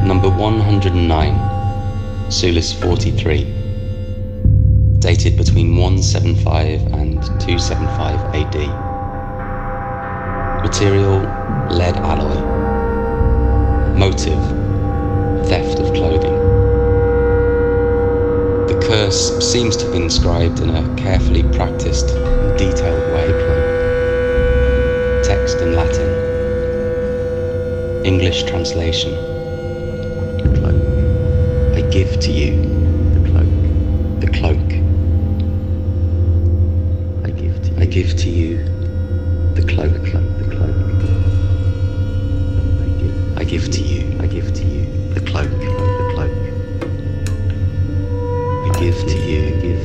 Number 109, Sulis 43, dated between 175 and 275 AD. Material, lead alloy. Motive, theft of clothing. The curse seems to have been inscribed in a carefully practiced and detailed way. Text in Latin. English translation. I give to you the cloak. I give to you the cloak. I give to you the cloak. I give to you